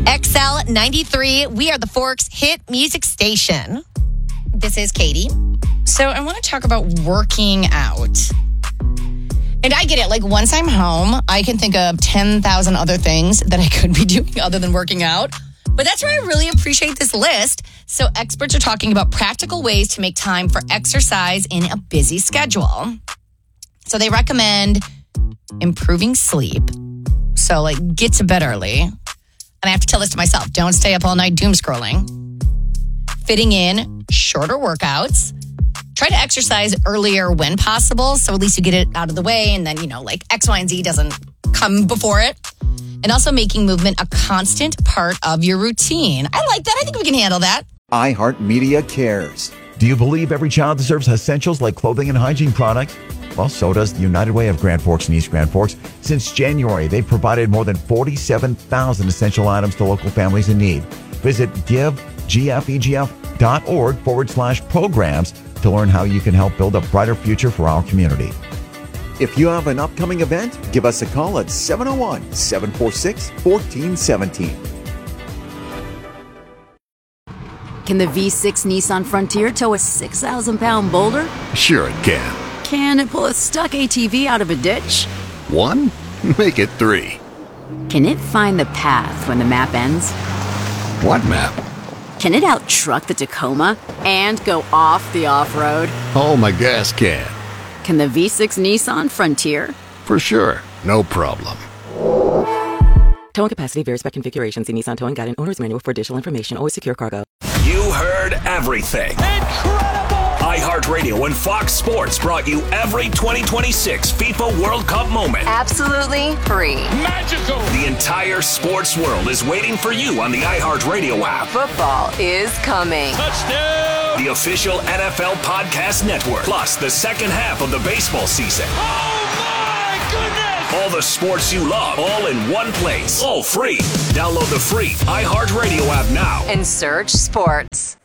XL 93. We are the Forks hit music station. This is Katie. So I want to talk about working out. And I get it. Like, once I'm home, I can think of 10,000 other things that I could be doing other than working out. But that's why I really appreciate this list. So experts are talking about practical ways to make time for exercise in a busy schedule. So they recommend improving sleep. So, like, get to bed early. And I have to tell this to myself. Don't stay up all night doom scrolling. Fitting in shorter workouts. Try to exercise earlier when possible, so at least you get it out of the way, and then, like X, Y, and Z doesn't come before it. And also making movement a constant part of your routine. I like that. I think we can handle that. iHeartMedia cares. Do you believe every child deserves essentials like clothing and hygiene products? Well, so does the United Way of Grand Forks and East Grand Forks. Since January, they've provided more than 47,000 essential items to local families in need. Visit givegfegf.org/programs to learn how you can help build a brighter future for our community. If you have an upcoming event, give us a call at 701-746-1417. Can the V6 Nissan Frontier tow a 6,000-pound boulder? Sure it can. Can it pull a stuck ATV out of a ditch? 1? Make it 3. Can it find the path when the map ends? What map? Can it out-truck the Tacoma and go off the off-road? Oh, my gas can. Can the V6 Nissan Frontier? For sure. No problem. Towing capacity varies by configuration. See Nissan Towing Guide and Owner's Manual for additional information. Always secure cargo. You heard everything. Incredible! iHeartRadio and Fox Sports brought you every 2026 FIFA World Cup moment. Absolutely free. Magical! The entire sports world is waiting for you on the iHeartRadio app. Football is coming. Touchdown! The official NFL podcast network. Plus the second half of the baseball season. Oh my goodness! All the sports you love, all in one place. All free. Download the free iHeartRadio app now. And search sports.